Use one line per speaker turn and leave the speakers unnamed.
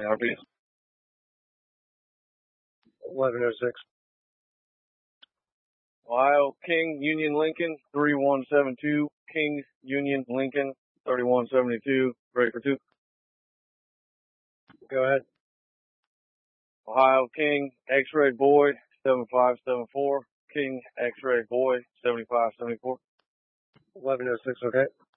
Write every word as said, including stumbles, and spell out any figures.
R P.
eleven oh six.
Ohio, King, Union, Lincoln, three one seven two. King, Union, Lincoln, thirty-one seventy-two. Break for two.
Go ahead.
Ohio, King, X-Ray Boy, seven five seven four. King, X-Ray Boy, seventy-five seventy-four.
eleven oh six, okay.